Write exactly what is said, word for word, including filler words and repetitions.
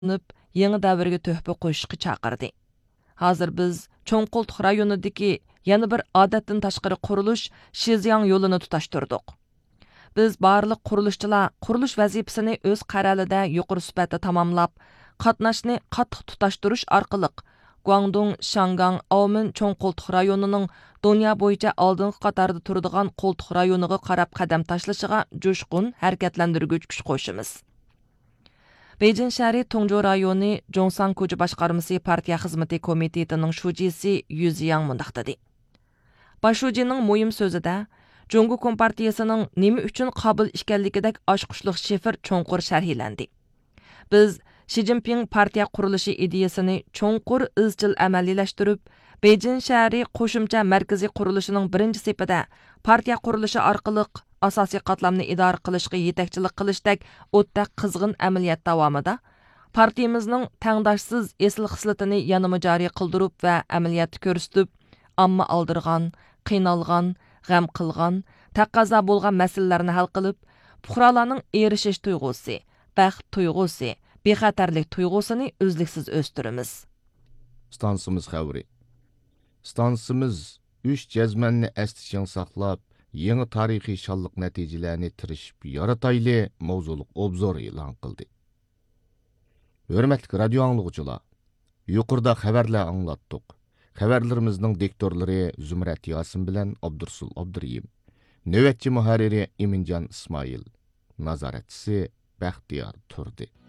yangi davrga töhfə qo'shishga chaqirdi. Hozir biz Cho'nqultiq rayonidagi yana bir odatdan tashqari qurilish Shizyang yo'lini tutashtirdik. Biz barliq qurilishchilar qurilish vazifasini o'z qaralida yuqori sifatda tamomlab, qatnashni qattiq tutashtirish orqali Guangdong, Shangang, Aomen Cho'nqultiq rayonining dunyo bo'yicha oldingi qatorda turadigan qo'ltiq rayoniga qarab qadam tashlashiga jo'shqin harakatlantirgich kuch qo'shimiz. Beijing shahri Tongzhou rayoni Zhongsang ko'cha boshqarmasi partiya xizmati komitetining shujisi Yu Ziyang mundaq dedi. Başujining muhim so'zida Jungu Kompartiyasining nima uchun qobil ekanligidek oshqushliq shifr cho'nqur sharhlandi. Biz Xi Jinping partiya qurilishi ideyasini cho'nqur izchil amaliylashtirib, Beijing shahri qo'shimcha markaziy qurilishining birinchi sepida partiya qurilishi orqali asosiy qatlamni idora qilishga yetakchilik qilishdek o'tda qizg'in amaliyot davomida partiyamizning tangdoshsiz esil xislatini yanama joriy qildirib va amaliyotni ko'rsatib, amma aldirgan, qiynalgan, g'am qilgan, taqozo bo'lgan masalalarni hal qilib, fuqarolarning erishish tuyg'usi, baxt tuyg'usi, bexatarlik tuyg'usini uzluksiz o'stiramiz. Stansimiz xavri. Stansimiz üç jazmanni astishan saqlab, yangi tarixiy shonliq natijalarni tirishib yaratayli mavzuliq obzor e'lon qildi. Hurmatli radio anglag'uchilar, yuqorida xabarlar anglatdik. Xabarlarimizning diktorlari Zumrat Yosin bilan Abdursul Abduriyim, navbatchi muharriri Eminjon Ismoil, nazoratchisi Baxtiyor Turdi.